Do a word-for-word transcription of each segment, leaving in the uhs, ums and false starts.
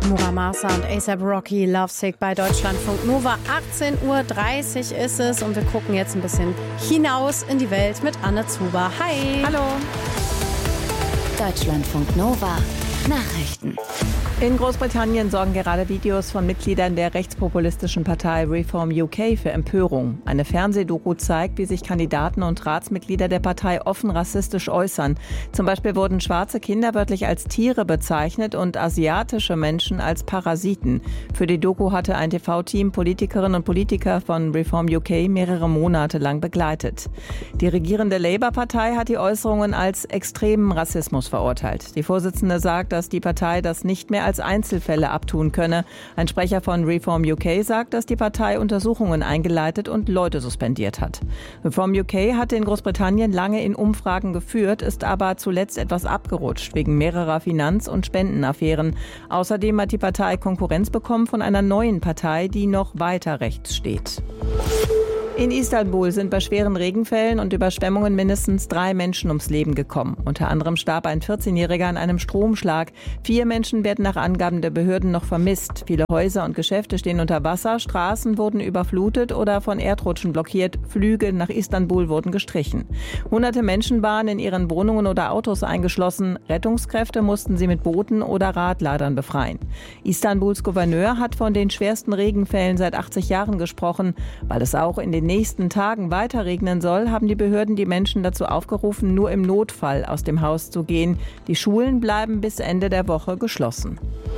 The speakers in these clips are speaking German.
Muramasa und A$AP Rocky, Lovesick bei Deutschlandfunk Nova. achtzehn Uhr dreißig ist es und wir gucken jetzt ein bisschen hinaus in die Welt mit Anne Zuber. Hi! Hallo! Deutschlandfunk Nova. Nachrichten. In Großbritannien sorgen gerade Videos von Mitgliedern der rechtspopulistischen Partei Reform U K für Empörung. Eine Fernsehdoku zeigt, wie sich Kandidaten und Ratsmitglieder der Partei offen rassistisch äußern. Zum Beispiel wurden schwarze Kinder wörtlich als Tiere bezeichnet und asiatische Menschen als Parasiten. Für die Doku hatte ein T V-Team Politikerinnen und Politiker von Reform U K mehrere Monate lang begleitet. Die regierende Labour-Partei hat die Äußerungen als extremen Rassismus verurteilt. Die Vorsitzende sagt, dass die Partei das nicht mehr als Einzelfälle abtun könne. Ein Sprecher von Reform U K sagt, dass die Partei Untersuchungen eingeleitet und Leute suspendiert hat. Reform U K hatte in Großbritannien lange in Umfragen geführt, ist aber zuletzt etwas abgerutscht wegen mehrerer Finanz- und Spendenaffären. Außerdem hat die Partei Konkurrenz bekommen von einer neuen Partei, die noch weiter rechts steht. In Istanbul sind bei schweren Regenfällen und Überschwemmungen mindestens drei Menschen ums Leben gekommen. Unter anderem starb ein vierzehnjähriger an einem Stromschlag. Vier Menschen werden nach Angaben der Behörden noch vermisst. Viele Häuser und Geschäfte stehen unter Wasser, Straßen wurden überflutet oder von Erdrutschen blockiert. Flüge nach Istanbul wurden gestrichen. Hunderte Menschen waren in ihren Wohnungen oder Autos eingeschlossen. Rettungskräfte mussten sie mit Booten oder Radladern befreien. Istanbuls Gouverneur hat von den schwersten Regenfällen seit achtzig Jahren gesprochen, weil es auch in den nächsten Tagen weiter regnen soll, haben die Behörden die Menschen dazu aufgerufen, nur im Notfall aus dem Haus zu gehen. Die Schulen bleiben bis Ende der Woche geschlossen.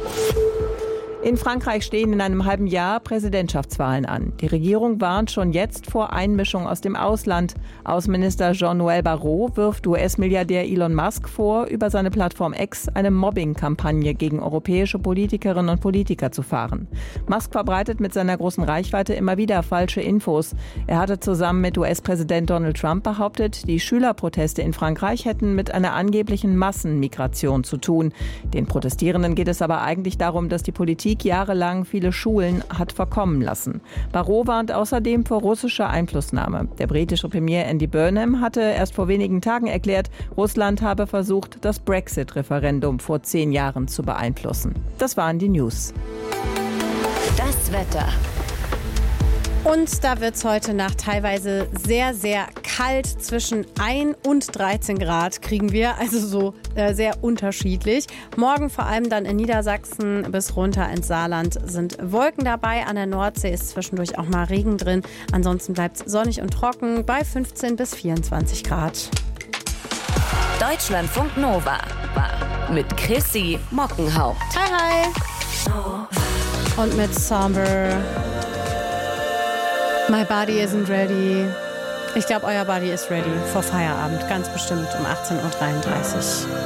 In Frankreich stehen in einem halben Jahr Präsidentschaftswahlen an. Die Regierung warnt schon jetzt vor Einmischung aus dem Ausland. Außenminister Jean-Noël Barrot wirft U S-Milliardär Elon Musk vor, über seine Plattform X eine Mobbing-Kampagne gegen europäische Politikerinnen und Politiker zu fahren. Musk verbreitet mit seiner großen Reichweite immer wieder falsche Infos. Er hatte zusammen mit U S-Präsident Donald Trump behauptet, die Schülerproteste in Frankreich hätten mit einer angeblichen Massenmigration zu tun. Den Protestierenden geht es aber eigentlich darum, dass die Politik jahrelang viele Schulen hat verkommen lassen. Barrot warnt außerdem vor russischer Einflussnahme. Der britische Premier Andy Burnham hatte erst vor wenigen Tagen erklärt, Russland habe versucht, das Brexit-Referendum vor zehn Jahren zu beeinflussen. Das waren die News. Das Wetter. Und da wird es heute Nacht teilweise sehr, sehr kalt. Zwischen ein und dreizehn Grad kriegen wir, also so äh, sehr unterschiedlich. Morgen vor allem dann in Niedersachsen bis runter ins Saarland sind Wolken dabei. An der Nordsee ist zwischendurch auch mal Regen drin. Ansonsten bleibt es sonnig und trocken bei fünfzehn bis vierundzwanzig Grad. Deutschlandfunk Nova mit Chrissy Mockenhaupt. Hi, hi. Und mit Somber. My body isn't ready. Ich glaube, euer Body ist ready vor Feierabend. Ganz bestimmt um achtzehn Uhr dreiunddreißig.